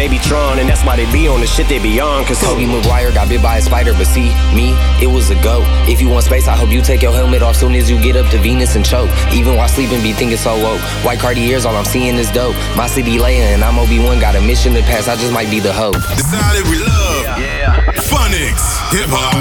baby Tron, and that's why they be on the shit they be on. Cause Tobey Maguire got bit by a spider, but see, me, it was a goat. If you want space, I hope you take your helmet off soon as you get up to Venus and choke. Even while sleeping, be thinking so woke. White Cartiers, all I'm seeing is dope. My city Leia and I'm Obi-Wan, got a mission to pass, I just might be the hope. Decided we love yeah. Phonics, hip hop